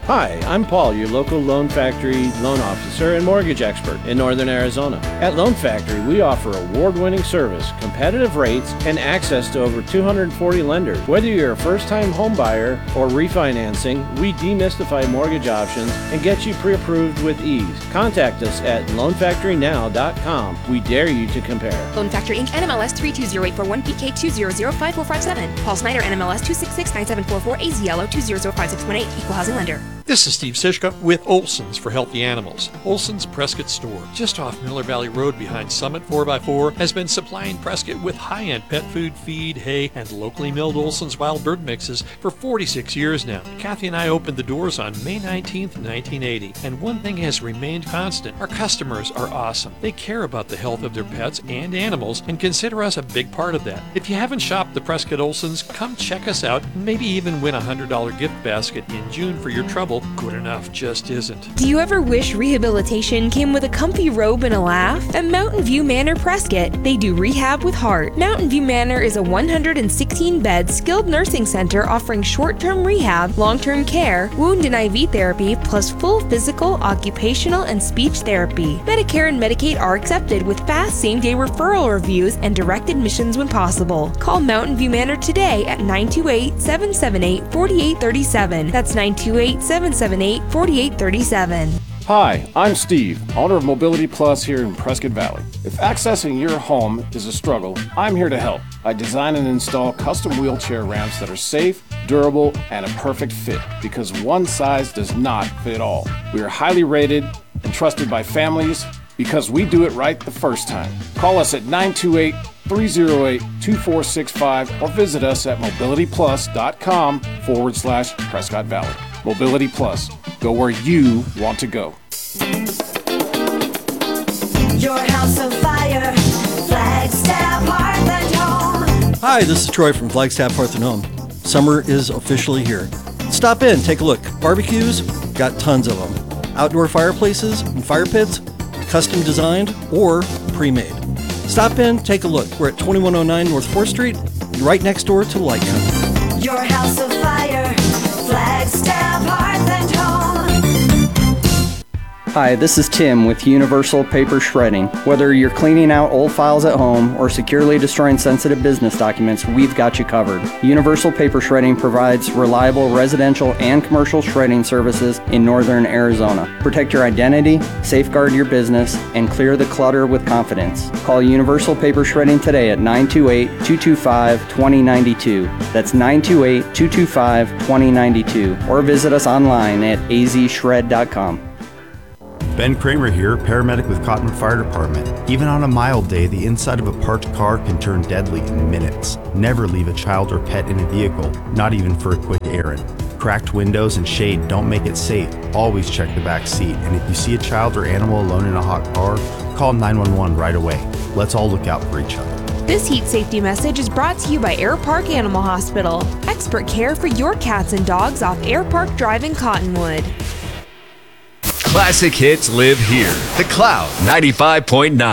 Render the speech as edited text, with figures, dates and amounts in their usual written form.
Hi, I'm Paul, your local Loan Factory loan officer and mortgage expert in Northern Arizona. At Loan Factory, we offer award-winning service, competitive rates, and access to over 240 lenders. Whether you're a first-time home buyer or refinancing, we demystify mortgage options and get you pre-approved with ease. Contact us at loanfactorynow.com. We dare you to compare. Loan Factory Inc. NMLS 320841PK2005447. Paul Snyder, NMLS 2669744, AZLO 2005618, Equal Housing Lender. This is Steve Sischka with Olson's for Healthy Animals. Olson's Prescott store, just off Miller Valley Road behind Summit 4x4, has been supplying Prescott with high-end pet food, feed, hay, and locally milled Olson's wild bird mixes for 46 years now. Kathy and I opened the doors on May 19th, 1980, and one thing has remained constant. Our customers are awesome. They care about the health of their pets and animals and consider us a big part of that. If you haven't shopped the Prescott Olson's, come check us out and maybe even win a $100 gift basket in June for your trouble. Good enough just isn't. Do you ever wish rehabilitation came with a comfy robe and a laugh? At Mountain View Manor Prescott, they do rehab with heart. Mountain View Manor is a 116-bed skilled nursing center offering short-term rehab, long-term care, wound and IV therapy, plus full physical, occupational, and speech therapy. Medicare and Medicaid are accepted with fast same-day referral reviews and direct admissions when possible. Call Mountain View Manor today at 928-778-4837. That's 928-778-4837. Hi, I'm Steve, owner of Mobility Plus here in Prescott Valley. If accessing your home is a struggle, I'm here to help. I design and install custom wheelchair ramps that are safe, durable, and a perfect fit because one size does not fit all. We are highly rated and trusted by families because we do it right the first time. Call us at 928-308-2465 or visit us at mobilityplus.com/Prescott Valley. Mobility Plus. Go where you want to go. Your house of fire, Flagstaff Hearth and Home. Hi, this is Troy from Flagstaff Hearth and Home. Summer is officially here. Stop in, take a look. Barbecues, got tons of them. Outdoor fireplaces and fire pits, custom designed or pre-made. Stop in, take a look. We're at 2109 North 4th Street, right next door to Light Company. Your house of fire, Flagstaff Hearth and Home. Hi, this is Tim with Universal Paper Shredding. Whether you're cleaning out old files at home or securely destroying sensitive business documents, we've got you covered. Universal Paper Shredding provides reliable residential and commercial shredding services in northern Arizona. Protect your identity, safeguard your business, and clear the clutter with confidence. Call Universal Paper Shredding today at 928-225-2092. That's 928-225-2092. Or visit us online at azshred.com. Ben Kramer here, paramedic with Cottonwood Fire Department. Even on a mild day, the inside of a parked car can turn deadly in minutes. Never leave a child or pet in a vehicle, not even for a quick errand. Cracked windows and shade don't make it safe. Always check the back seat, and if you see a child or animal alone in a hot car, call 911 right away. Let's all look out for each other. This heat safety message is brought to you by Air Park Animal Hospital. Expert care for your cats and dogs off Air Park Drive in Cottonwood. Classic hits live here. The Cloud 95.9.